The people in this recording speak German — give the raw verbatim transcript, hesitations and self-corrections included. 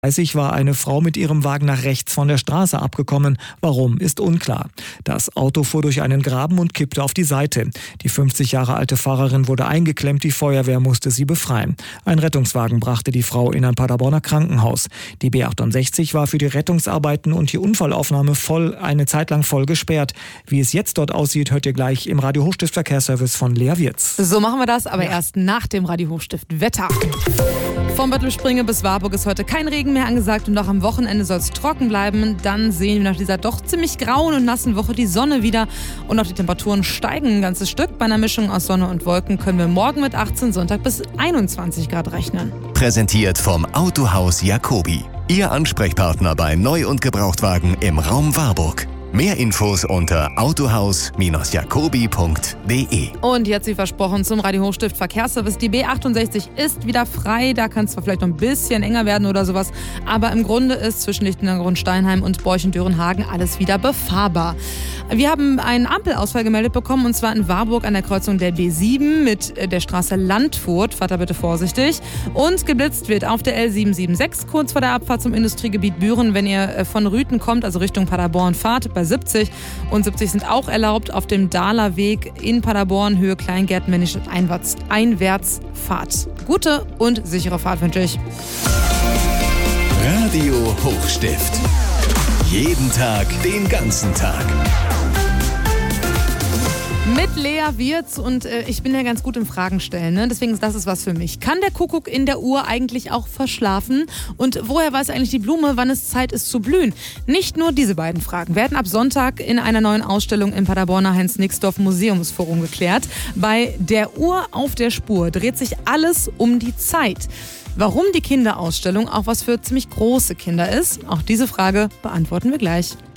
dreißig war eine Frau mit ihrem Wagen nach rechts von der Straße abgekommen. Warum, ist unklar. Das Auto fuhr durch einen Graben und kippte auf die Seite. Die fünfzig Jahre alte Fahrerin wurde eingeklemmt, die Feuerwehr musste sie befreien. Ein Rettungswagen brachte die Frau in ein Paderborner Krankenhaus. Die B achtundsechzig war für die Rettungsarbeiten und die Unfallaufnahme voll, eine Zeit lang voll gesperrt. Wie es jetzt dort aussieht, hört ihr gleich im Radio Hochstift Verkehrsservice von Lea Wirz. So machen wir das, aber ja. erst nach dem Radio Hochstift Wetter. Vom Böttelspringe bis Warburg ist heute kein Regen mehr angesagt und auch am Wochenende soll es trocken bleiben. Dann sehen wir nach dieser doch ziemlich grauen und nassen Woche die Sonne wieder und auch die Temperaturen steigen ein ganzes Stück. Bei einer Mischung aus Sonne und Wolken können wir morgen mit achtzehn, Sonntag bis einundzwanzig Grad rechnen. Präsentiert vom Autohaus Jacobi. Ihr Ansprechpartner bei Neu- und Gebrauchtwagen im Raum Warburg. Mehr Infos unter autohaus jacobi punkt de. Und jetzt wie versprochen zum Radio Hochstift Verkehrsservice. Die B achtundsechzig ist wieder frei. Da kann es zwar vielleicht noch ein bisschen enger werden oder sowas, aber im Grunde ist zwischen Lichtenberg, Steinheim und Borchen-Dörenhagen alles wieder befahrbar. Wir haben einen Ampelausfall gemeldet bekommen und zwar in Warburg an der Kreuzung der B sieben mit der Straße Landfurt. Fahrt da bitte vorsichtig. Und geblitzt wird auf der L siebenhundertsiebenundsiebzig kurz vor der Abfahrt zum Industriegebiet Büren, wenn ihr von Rüthen kommt, also Richtung Paderborn fahrt. Bei siebzig und siebzig sind auch erlaubt auf dem Dahler Weg in Paderborn, Höhe Kleingärten, wenn ihr einwärts, einwärts fahrt. Gute und sichere Fahrt wünsche ich. Radio Hochstift. Jeden Tag, den ganzen Tag. Mit Lea Wirz und äh, ich bin ja ganz gut im Fragen stellen, ne? Deswegen ist das ist was für mich. Kann der Kuckuck in der Uhr eigentlich auch verschlafen? Und woher weiß eigentlich die Blume, wann es Zeit ist zu blühen? Nicht nur diese beiden Fragen werden ab Sonntag in einer neuen Ausstellung im Paderborner Heinz-Nixdorf Museumsforum geklärt. Bei Der Uhr auf der Spur dreht sich alles um die Zeit. Warum die Kinderausstellung auch was für ziemlich große Kinder ist, auch diese Frage beantworten wir gleich.